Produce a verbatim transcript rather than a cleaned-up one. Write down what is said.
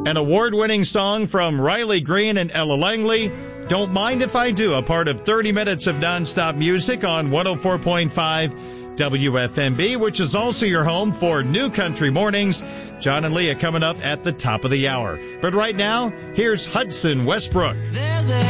An award-winning song from Riley Green and Ella Langley. Don't Mind If I Do, a part of thirty minutes of nonstop music on one oh four point five W F M B, which is also your home for New Country Mornings. John and Leah coming up at the top of the hour. But right now, here's Hudson Westbrook.